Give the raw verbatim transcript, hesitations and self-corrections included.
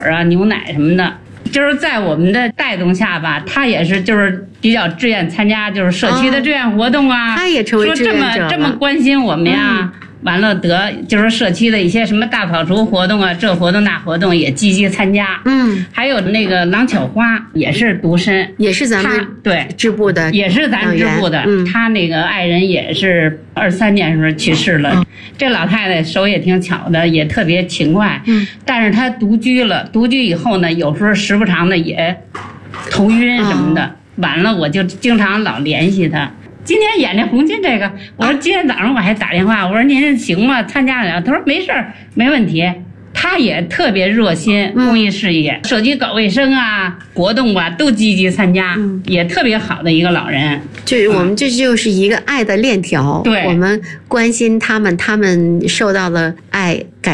啊、牛奶什么的。就是在我们的带动下吧，他也是就是比较志愿参加，就是社区的志愿活动啊。 哦、他也成为志愿者了。 说这么这么关心我们呀。嗯，完了得就是社区的一些什么大扫除活动啊，这活动那活动也积极参加。 嗯， 还有那个郎巧花也是独身， 也是咱们对支部的， 也是咱支部的。 嗯， 他那个爱人也是二三年时候去世了。嗯，这老太太手也挺巧的，也特别勤快。 嗯，但是她独居了，独居以后呢，有时候时不常的也头晕什么的。哦，完了我就经常老联系她。今天演这红巾这个，我说今天早上我还打电话，我说您行吗？参加了？他说没事儿，没问题。他也特别热心公益事业，嗯，社区搞卫生啊，活动啊都积极参加，嗯，也特别好的一个老人。 就是我们这就是一个爱的链条， 对， 我们关心他们，他们受到了爱感。